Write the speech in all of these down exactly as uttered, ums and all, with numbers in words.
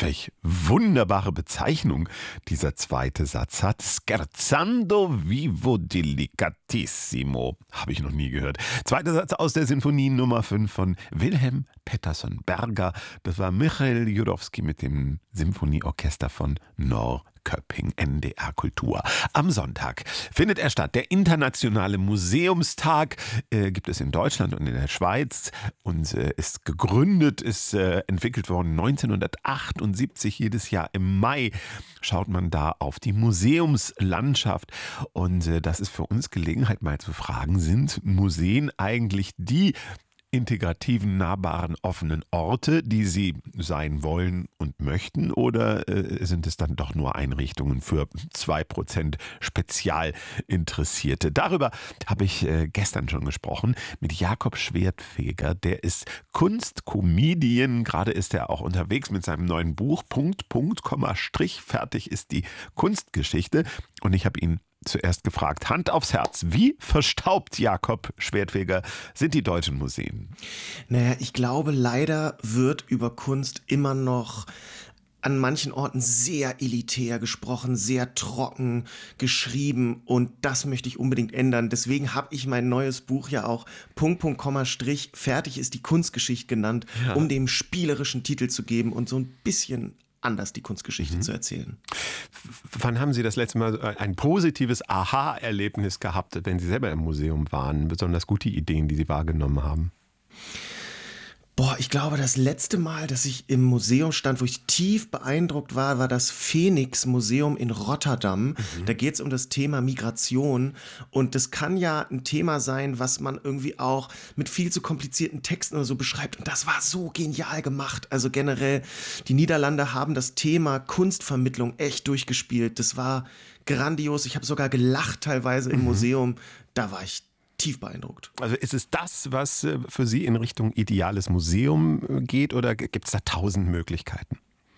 Welch wunderbare Bezeichnung dieser zweite Satz hat. Scherzando vivo delicatissimo. Habe ich noch nie gehört. Zweiter Satz aus der Sinfonie Nummer fünf von Wilhelm Pettersson Berger. Das war Michael Jurowski mit dem Symphonieorchester von Norrköping, N D R Kultur. Am Sonntag findet er statt. Der Internationale Museumstag äh, gibt es in Deutschland und in der Schweiz und äh, ist gegründet, ist äh, entwickelt worden neunzehnhundertachtundsiebzig. Jedes Jahr im Mai schaut man da auf die Museumslandschaft und äh, das ist für uns Gelegenheit mal zu fragen, sind Museen eigentlich die integrativen, nahbaren, offenen Orte, die sie sein wollen und möchten, oder äh, sind es dann doch nur Einrichtungen für zwei Prozent Spezialinteressierte? Darüber habe ich äh, gestern schon gesprochen mit Jakob Schwertfeger. Der ist Kunstcomedian. Gerade ist er auch unterwegs mit seinem neuen Buch. Punkt, Punkt, Komma, Strich. Fertig ist die Kunstgeschichte. Und ich habe ihn zuerst gefragt, Hand aufs Herz, wie verstaubt, Jakob Schwertfeger, sind die deutschen Museen? Naja, ich glaube, leider wird über Kunst immer noch an manchen Orten sehr elitär gesprochen, sehr trocken geschrieben, und das möchte ich unbedingt ändern. Deswegen habe ich mein neues Buch ja auch Punkt, Punkt, Komma, Strich, fertig ist die Kunstgeschichte genannt, ja, um dem spielerischen Titel zu geben und so ein bisschen anders die Kunstgeschichte mhm. zu erzählen. Wann haben Sie das letzte Mal ein positives Aha-Erlebnis gehabt, wenn Sie selber im Museum waren? Besonders gute Ideen, die Sie wahrgenommen haben? Boah, ich glaube, das letzte Mal, dass ich im Museum stand, wo ich tief beeindruckt war, war das Phoenix-Museum in Rotterdam. Mhm. Da geht es um das Thema Migration. Und das kann ja ein Thema sein, was man irgendwie auch mit viel zu komplizierten Texten oder so beschreibt. Und das war so genial gemacht. Also generell, die Niederlande haben das Thema Kunstvermittlung echt durchgespielt. Das war grandios. Ich habe sogar gelacht teilweise im mhm. Museum. Da war ich tief beeindruckt. Also ist es das, was für Sie in Richtung ideales Museum geht, oder gibt es da tausend Möglichkeiten?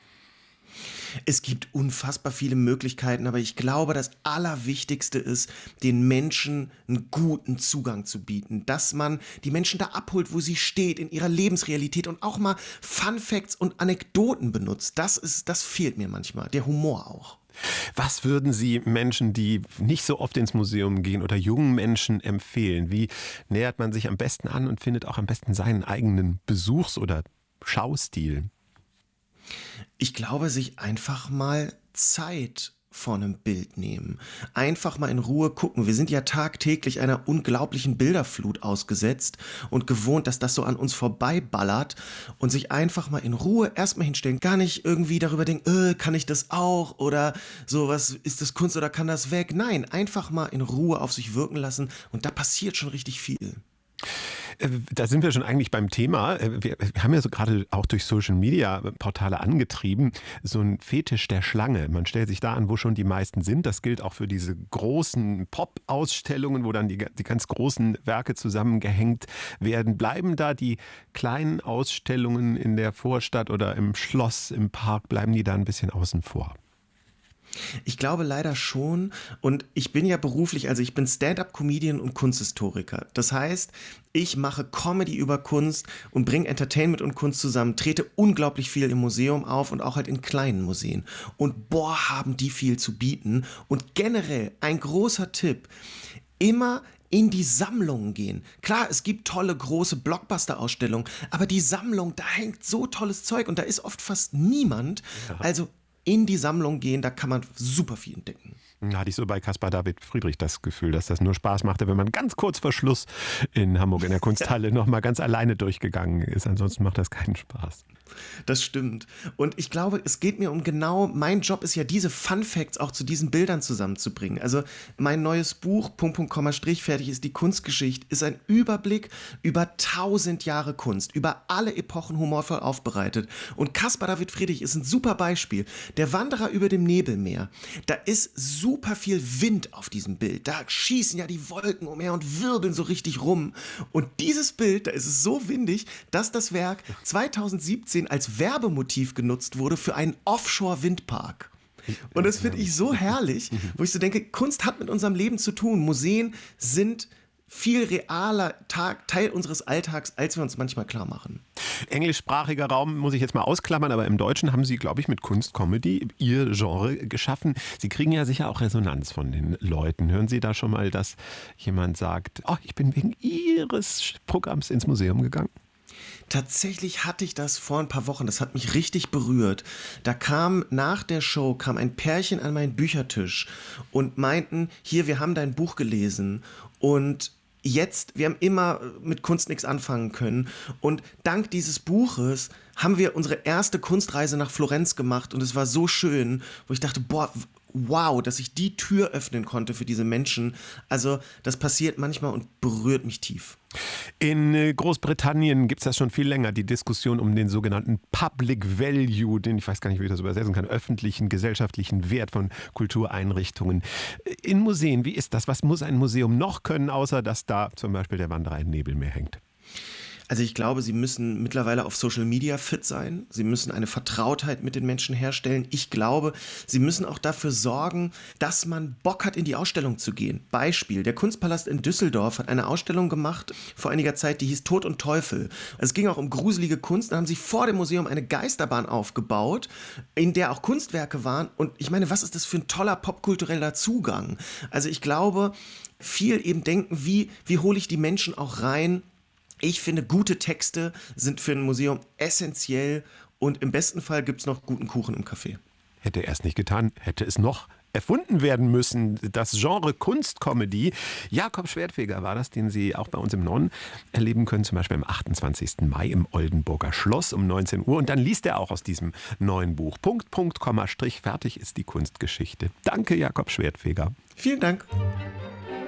Es gibt unfassbar viele Möglichkeiten, aber ich glaube, das Allerwichtigste ist, den Menschen einen guten Zugang zu bieten, dass man die Menschen da abholt, wo sie steht, in ihrer Lebensrealität, und auch mal Fun Facts und Anekdoten benutzt. Das ist, das fehlt mir manchmal, der Humor auch. Was würden Sie Menschen, die nicht so oft ins Museum gehen, oder jungen Menschen empfehlen? Wie nähert man sich am besten an und findet auch am besten seinen eigenen Besuchs- oder Schaustil? Ich glaube, sich einfach mal Zeit vor einem Bild nehmen. Einfach mal in Ruhe gucken. Wir sind ja tagtäglich einer unglaublichen Bilderflut ausgesetzt und gewohnt, dass das so an uns vorbeiballert, und sich einfach mal in Ruhe erstmal hinstellen. Gar nicht irgendwie darüber denken, äh, kann ich das auch, oder so, was ist das Kunst oder kann das weg? Nein, einfach mal in Ruhe auf sich wirken lassen, und da passiert schon richtig viel. Da sind wir schon eigentlich beim Thema. Wir haben ja so gerade auch durch Social-Media-Portale angetrieben, so ein Fetisch der Schlange. Man stellt sich da an, wo schon die meisten sind. Das gilt auch für diese großen Pop-Ausstellungen, wo dann die, die ganz großen Werke zusammengehängt werden. Bleiben da die kleinen Ausstellungen in der Vorstadt oder im Schloss, im Park, bleiben die da ein bisschen außen vor? Ich glaube leider schon, und ich bin ja beruflich, also ich bin Stand-up-Comedian und Kunsthistoriker. Das heißt, ich mache Comedy über Kunst und bringe Entertainment und Kunst zusammen, trete unglaublich viel im Museum auf und auch halt in kleinen Museen. Und boah, haben die viel zu bieten. Und generell ein großer Tipp, immer in die Sammlungen gehen. Klar, es gibt tolle, große Blockbuster-Ausstellungen, aber die Sammlung, da hängt so tolles Zeug und da ist oft fast niemand. Ja. Also in die Sammlung gehen, da kann man super viel entdecken. Da hatte ich so bei Caspar David Friedrich das Gefühl, dass das nur Spaß machte, wenn man ganz kurz vor Schluss in Hamburg in der Kunsthalle ja. noch mal ganz alleine durchgegangen ist. Ansonsten macht das keinen Spaß. Das stimmt. Und ich glaube, es geht mir um genau, mein Job ist ja, diese Fun Facts auch zu diesen Bildern zusammenzubringen. Also mein neues Buch, Punkt, Punkt, Komma, Strich, fertig ist die Kunstgeschichte, ist ein Überblick über tausend Jahre Kunst, über alle Epochen humorvoll aufbereitet. Und Caspar David Friedrich ist ein super Beispiel. Der Wanderer über dem Nebelmeer. Da ist super viel Wind auf diesem Bild. Da schießen ja die Wolken umher und wirbeln so richtig rum. Und dieses Bild, da ist es so windig, dass das Werk zweitausendsiebzehn als Werbemotiv genutzt wurde für einen Offshore-Windpark. Und das finde ich so herrlich, wo ich so denke, Kunst hat mit unserem Leben zu tun. Museen sind viel realer Tag, Teil unseres Alltags, als wir uns manchmal klar machen. Englischsprachiger Raum muss ich jetzt mal ausklammern, aber im Deutschen haben Sie, glaube ich, mit Kunstcomedy Ihr Genre geschaffen. Sie kriegen ja sicher auch Resonanz von den Leuten. Hören Sie da schon mal, dass jemand sagt, oh, ich bin wegen Ihres Programms ins Museum gegangen? Tatsächlich hatte ich das vor ein paar Wochen, das hat mich richtig berührt. Da kam nach der Show, kam ein Pärchen an meinen Büchertisch und meinten, hier, wir haben dein Buch gelesen und jetzt, wir haben immer mit Kunst nichts anfangen können und dank dieses Buches haben wir unsere erste Kunstreise nach Florenz gemacht und es war so schön, wo ich dachte, boah, wow, dass ich die Tür öffnen konnte für diese Menschen. Also das passiert manchmal und berührt mich tief. In Großbritannien gibt es das schon viel länger, die Diskussion um den sogenannten Public Value, den ich weiß gar nicht, wie ich das übersetzen kann, öffentlichen, gesellschaftlichen Wert von Kultureinrichtungen. In Museen, wie ist das? Was muss ein Museum noch können, außer dass da zum Beispiel der Wanderer im Nebelmeer hängt? Also ich glaube, sie müssen mittlerweile auf Social Media fit sein. Sie müssen eine Vertrautheit mit den Menschen herstellen. Ich glaube, sie müssen auch dafür sorgen, dass man Bock hat, in die Ausstellung zu gehen. Beispiel, der Kunstpalast in Düsseldorf hat eine Ausstellung gemacht vor einiger Zeit, die hieß Tod und Teufel. Es ging auch um gruselige Kunst. Da haben sie vor dem Museum eine Geisterbahn aufgebaut, in der auch Kunstwerke waren. Und ich meine, was ist das für ein toller popkultureller Zugang? Also ich glaube, viel eben denken, wie, wie hole ich die Menschen auch rein. Ich finde, gute Texte sind für ein Museum essentiell und im besten Fall gibt es noch guten Kuchen im Café. Hätte er es nicht getan, hätte es noch erfunden werden müssen. Das Genre Kunstcomedy. Jakob Schwertfeger war das, den Sie auch bei uns im Non erleben können, zum Beispiel am achtundzwanzigsten Mai im Oldenburger Schloss um neunzehn Uhr. Und dann liest er auch aus diesem neuen Buch. Punkt, Punkt, Komma, Strich, fertig ist die Kunstgeschichte. Danke, Jakob Schwertfeger. Vielen Dank.